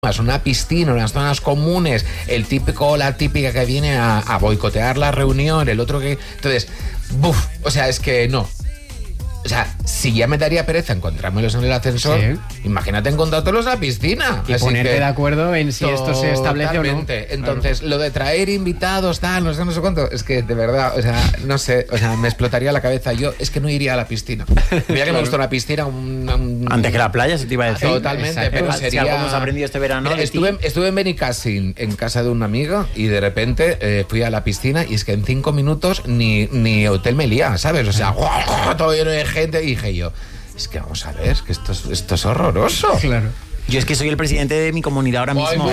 una piscina, unas zonas comunes, el típico o la típica que viene a boicotear la reunión, el otro que... Entonces, o sea, es que no. O sea, si ya me daría pereza encontrármelos en el ascensor, imagínate encontrártelos en la piscina. Y ponerte de acuerdo en si esto se establece o no. Entonces, claro, lo de traer invitados, tal, no sé cuánto, es que de verdad, o sea, no sé, o sea, me explotaría la cabeza. Yo es que no iría a la piscina. Mira que me gusta una piscina, antes que la playa, se te iba a decir. Totalmente, exacto. Pero sería... Si algo hemos aprendido este verano... Estuve en Benicàssim, en casa de un amigo, y de repente fui a la piscina y es que en 5 minutos ni Hotel Meliá, ¿sabes? O sea, todo lleno de gente, y dije yo, es que vamos a ver, que esto es horroroso. Claro. Yo es que soy el presidente de mi comunidad ahora mismo.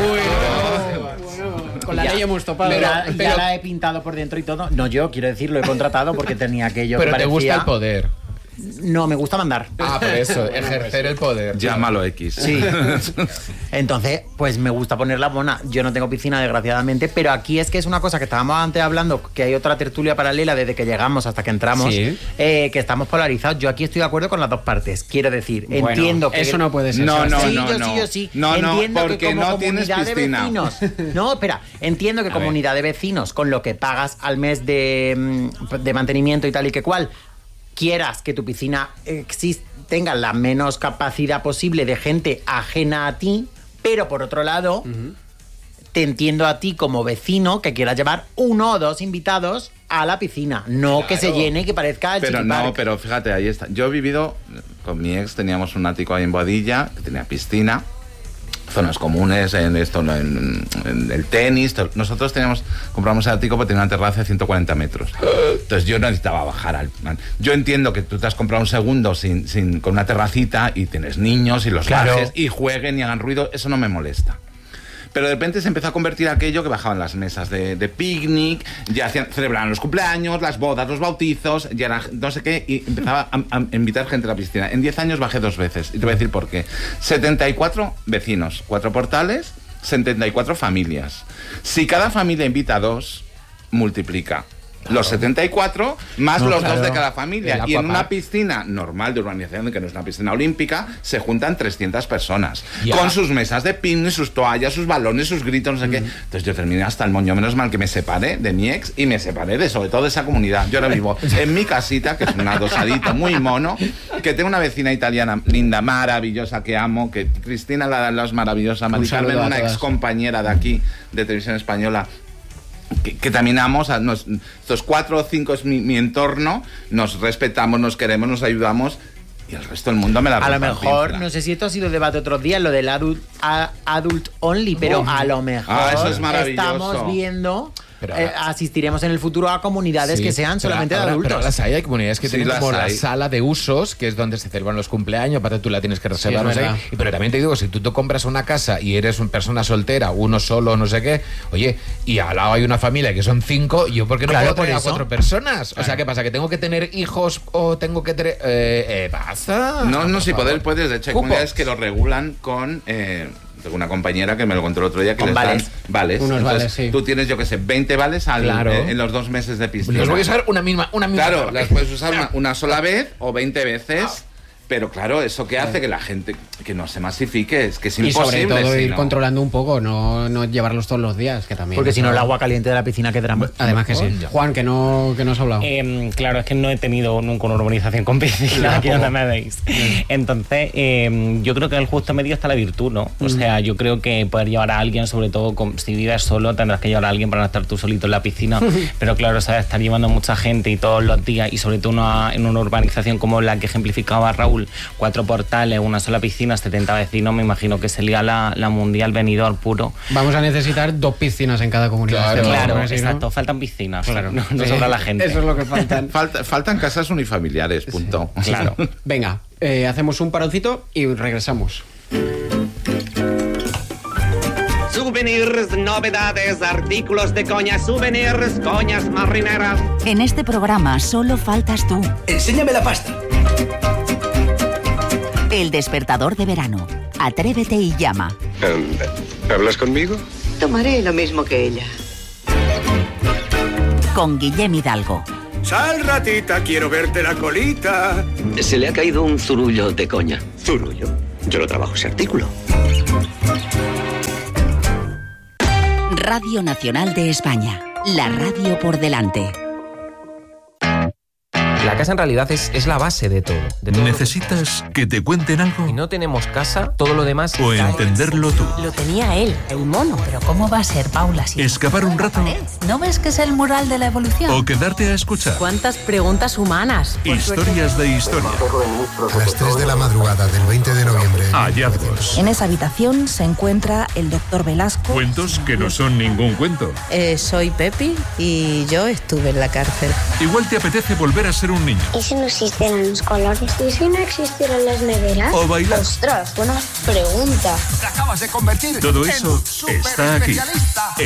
Bueno, con la ley hemos topado. Pero ya la he pintado por dentro y todo. No, yo quiero decir, lo he contratado porque tenía aquello. Pero que te parecía... gusta el poder. No, me gusta mandar. Ah, por eso, ejercer el poder. Llámalo X. Sí. Entonces, pues me gusta ponerla buena. Yo no tengo piscina, desgraciadamente, pero aquí es que es una cosa que estábamos antes hablando, que hay otra tertulia paralela desde que llegamos hasta que entramos, que estamos polarizados. Yo aquí estoy de acuerdo con las dos partes. Quiero decir, entiendo que... Eso no puede ser. No. Yo sí. No, entiendo porque que como no tienes comunidad de piscina. vecinos... No, espera. Entiendo que comunidad de vecinos, con lo que pagas al mes de mantenimiento y tal y que cual... quieras que tu piscina tenga la menos capacidad posible de gente ajena a ti, pero por otro lado, te entiendo a ti como vecino que quieras llevar 1 o 2 invitados a la piscina, no que se llene y que parezca el Pero Chiquipark. no, pero fíjate, ahí está. Yo he vivido, con mi ex teníamos un ático ahí en Boadilla, que tenía piscina, zonas comunes, en el tenis. Nosotros compramos el ático porque tenía una terraza de 140 metros. Entonces yo no necesitaba bajar al... Yo entiendo que tú te has comprado un segundo con una terracita y tienes niños y los bajes y jueguen y hagan ruido, eso no me molesta. Pero de repente se empezó a convertir aquello que bajaban las mesas de picnic, ya celebraban los cumpleaños, las bodas, los bautizos, ya era no sé qué, y empezaba a invitar gente a la piscina. En 10 años bajé 2 veces, y te voy a decir por qué. 74 vecinos, 4 portales, 74 familias. Si cada familia invita a 2, multiplica. Los 74 más los 2 de cada familia. Y en una piscina normal de urbanización, que no es una piscina olímpica, se juntan 300 personas. Con sus mesas de picnic, sus toallas, sus balones, sus gritos, no sé qué. Entonces yo terminé hasta el moño. Menos mal que me separé de mi ex y me separé sobre todo de esa comunidad. Yo ahora vivo en mi casita, que es un adosadito muy mono, que tengo una vecina italiana linda, maravillosa, que amo, que Cristina la es maravillosa, Mari Carmen, una ex compañera de aquí, de Televisión Española, que también amo, o sea, estos 4 o 5 es mi entorno, nos respetamos, nos queremos, nos ayudamos, y el resto del mundo me la... A lo mejor, no sé si esto ha sido debate otros días, lo del adult only, pero a lo mejor eso es maravilloso. Estamos viendo... asistiremos en el futuro a comunidades que sean solamente de adultos. Pero las hay comunidades que tienen como la sala de usos, que es donde se celebran los cumpleaños, para tú la tienes que reservar, no sé qué. Pero también te digo, si tú te compras una casa y eres una persona soltera, uno solo, no sé qué, oye, y al lado hay una familia que son 5, yo ¿por qué no puedo traer a 4 personas? O sea, ¿qué pasa? ¿Que tengo que tener hijos o tengo que tener... ¿Pasa? No, si puedes. De hecho, hay comunidades que lo regulan con... tengo una compañera que me lo contó el otro día que les dan vales. Unos vales, sí. Tú tienes, yo qué sé, 20 vales en los 2 meses de piscina. Los voy a usar una misma Claro, las puedes usar una sola vez o 20 veces. Pero claro, eso que hace que la gente que no se masifique, es que es imposible. Y sobre todo ir controlando un poco, no llevarlos todos los días, que también. Porque si no, el agua caliente de la piscina quedará. Además que sí. Juan, que no has hablado. Claro, es que no he tenido nunca una urbanización con piscina, aquí donde me veis. Entonces, yo creo que en el justo medio está la virtud, ¿no? O sea, yo creo que poder llevar a alguien, sobre todo si vives solo, tendrás que llevar a alguien para no estar tú solito en la piscina. Pero claro, ¿sabes? Estar llevando mucha gente y todos los días, y sobre todo en una urbanización como la que ejemplificaba Raúl, 4 portales, una sola piscina, 70 vecinos, me imagino que sería la mundial venidor puro. Vamos a necesitar 2 piscinas en cada comunidad. Claro, exacto, ¿no? Faltan piscinas, claro, no sobra la gente. Eso es lo que faltan. Faltan casas unifamiliares, punto. Sí. Claro. Venga, hacemos un paroncito y regresamos. Souvenirs, novedades, artículos de coña, souvenirs, coñas marineras. En este programa solo faltas tú. Enséñame la pasta. El despertador de verano. Atrévete y llama. ¿Hablas conmigo? Tomaré lo mismo que ella. Con Guillem Hidalgo. Sal, ratita, quiero verte la colita. Se le ha caído un zurullo de coña. ¿Zurullo? Yo lo trabajo ese artículo. Radio Nacional de España. La radio por delante. La casa en realidad es la base de todo. ¿Necesitas que te cuenten algo? Si no tenemos casa, todo lo demás... O entenderlo tú. Lo tenía él, el mono. Pero ¿cómo va a ser, Paula? Si ¿escapar un rato? ¿No ves que es el mural de la evolución? ¿O quedarte a escuchar? ¿Cuántas preguntas humanas? Historias de historia. A las 3 de la madrugada del 20 de noviembre. Hallazgos. En esa habitación se encuentra el doctor Velasco. Cuentos que no son ningún cuento. Soy Pepi y yo estuve en la cárcel. Igual te apetece volver a ser un niño. ¿Y si no existieran los colores? ¿Y si no existieran las neveras? O bailar. ¡Ostras, buena pregunta! Te acabas de convertir. Todo eso está aquí.